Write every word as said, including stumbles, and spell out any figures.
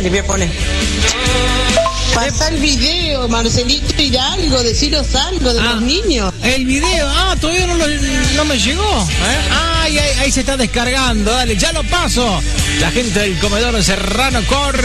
le voy a poner. Pasá el video, Marcelito, y algo, deciros algo de ah, los niños. El video, ah, todavía no, lo, no me llegó. ¿Eh? Ah, ahí, ahí se está descargando, dale, ya lo paso. La gente del comedor Serrano Cor.